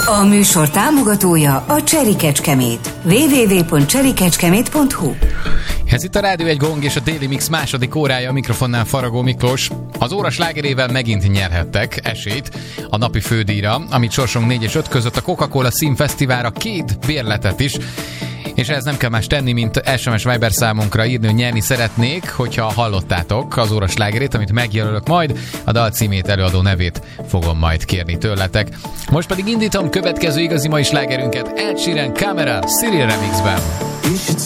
A műsor támogatója a Cseri Kecskemét. www.cserikecskemét.hu. Ez itt a Rádió egy Gong és a Daily Mix második órája, a mikrofonnál Faragó Miklós. Az óra slágerével megint nyerhettek esélyt a napi fődíjra, amit sorsunk 4 és 5 között a Coca-Cola Színfesztiválra 2 bérletet is. És ez nem kell más tenni, mint SMS Viber számunkra írni, hogy nyerni szeretnék, hogyha hallottátok az óra slágerét, amit megjelölök majd, a dal címét, előadó nevét fogom majd kérni tőletek. Most pedig indítom következő igazi mai slágerünket, Ed Sheeran Camera, Cyril remixben.